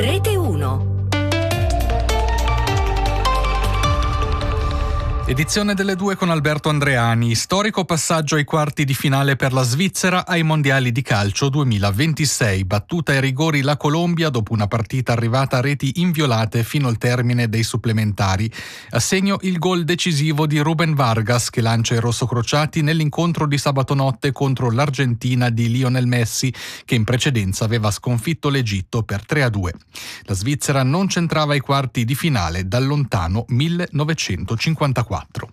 Rete 1. Edizione delle 2 con Alberto Andreani. Storico passaggio ai quarti di finale per la Svizzera ai mondiali di calcio 2026. Battuta ai rigori la Colombia dopo una partita arrivata a reti inviolate fino al termine dei supplementari. A segno il gol decisivo di Rubén Vargas che lancia i rossocrociati nell'incontro di sabato notte contro l'Argentina di Lionel Messi, che in precedenza aveva sconfitto l'Egitto per 3-2. La Svizzera non c'entrava ai quarti di finale dal lontano 1954.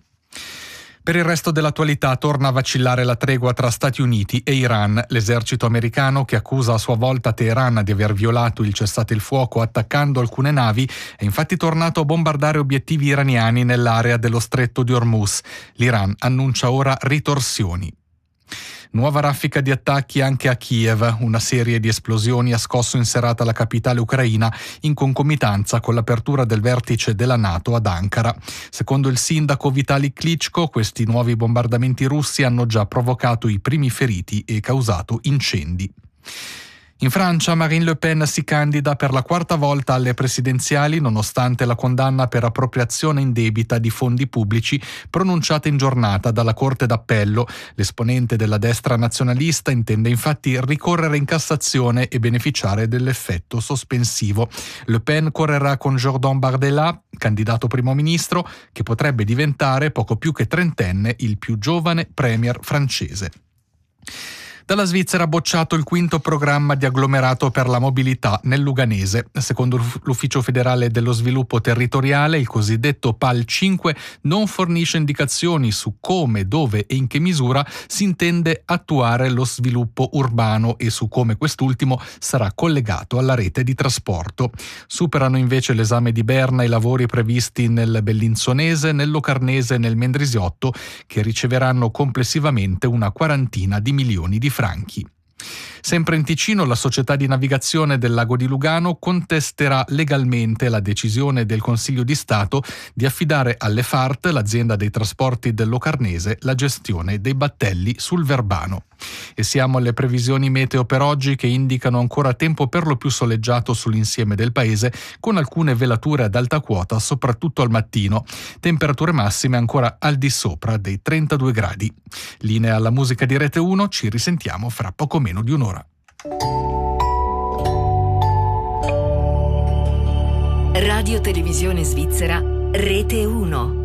Per il resto dell'attualità torna a vacillare la tregua tra Stati Uniti e Iran. L'esercito americano, che accusa a sua volta Teheran di aver violato il cessate il fuoco attaccando alcune navi, è infatti tornato a bombardare obiettivi iraniani nell'area dello stretto di Hormuz. L'Iran annuncia ora ritorsioni. Nuova raffica di attacchi anche a Kiev. Una serie di esplosioni ha scosso in serata la capitale ucraina in concomitanza con l'apertura del vertice della NATO ad Ankara. Secondo il sindaco Vitali Klitschko, questi nuovi bombardamenti russi hanno già provocato i primi feriti e causato incendi. In Francia Marine Le Pen si candida per la quarta volta alle presidenziali nonostante la condanna per appropriazione indebita di fondi pubblici pronunciata in giornata dalla Corte d'Appello. L'esponente della destra nazionalista intende infatti ricorrere in Cassazione e beneficiare dell'effetto sospensivo. Le Pen correrà con Jordan Bardella, candidato primo ministro, che potrebbe diventare poco più che trentenne il più giovane premier francese. Dalla Svizzera bocciato il quinto programma di agglomerato per la mobilità nel Luganese. Secondo l'Ufficio federale dello sviluppo territoriale, il cosiddetto PAL 5 non fornisce indicazioni su come, dove e in che misura si intende attuare lo sviluppo urbano e su come quest'ultimo sarà collegato alla rete di trasporto. Superano invece l'esame di Berna i lavori previsti nel Bellinzonese, nel Locarnese e nel Mendrisiotto, che riceveranno complessivamente una quarantina di milioni di franchi. Sempre in Ticino, la società di navigazione del lago di Lugano contesterà legalmente la decisione del Consiglio di Stato di affidare alle FART, l'azienda dei trasporti del Locarnese, la gestione dei battelli sul Verbano. E siamo alle previsioni meteo per oggi, che indicano ancora tempo per lo più soleggiato sull'insieme del paese, con alcune velature ad alta quota soprattutto al mattino. Temperature massime ancora al di sopra dei 32 gradi. Linea alla musica di Rete 1, ci risentiamo fra poco meno di un'ora. Radio Televisione Svizzera, Rete 1.